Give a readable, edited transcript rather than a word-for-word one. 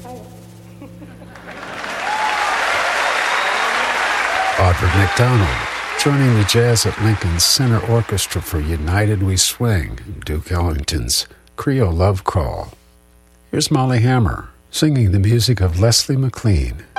Audra McDonald, joining the Jazz at Lincoln Center Orchestra for United We Swing, Duke Ellington's Creole Love Call. Here's Molly Hammer, singing the music of Leslie McLean.